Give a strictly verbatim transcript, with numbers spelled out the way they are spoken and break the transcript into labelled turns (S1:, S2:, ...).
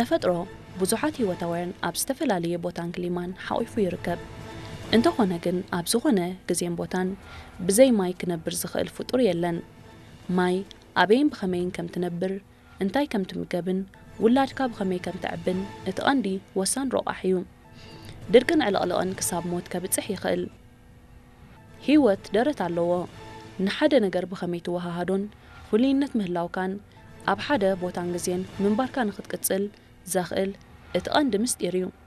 S1: ብተፈጥሮ ብዙሓት ህይወታውያን ኣብ ዝተፈላለየ ቦታን ክሊማን ሓቂፉ ይርከብ እንተኾነ ግን ኣብ ዝኾነ ግዜን ቦታን ብዘይ ማይ ክነብር ዝኽእል ፍጡር የለን ማይ ኣበይን ብኸመይን ከም ትነብር እንታይ ከም ትምገብን ውላድካ ብኸመይ ከም ትዕብን እቲ ቀንዲ ወሳን ረቓሕ እዩ ድርቅን ዕለቕለቕን ክሳብ ሞት ከብፅሕ ይኽእል ህይወት ደረት ኣለዎ ንሓደ ነገር ብኸመይ ትወሃሃዶን ፍሉይነት ምህላውካን ኣብ ሓደ ቦታን ግዜን ምንባርካ ንኽትቅፅል ዘኽእል እቲ ቀንዲ ምስጢር እዩ